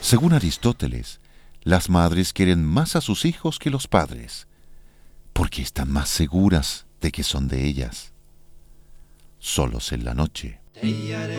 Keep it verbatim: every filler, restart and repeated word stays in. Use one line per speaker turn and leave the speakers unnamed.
Según Aristóteles, las madres quieren más a sus hijos que los padres, porque están más seguras de que son de ellas. Solos en la noche.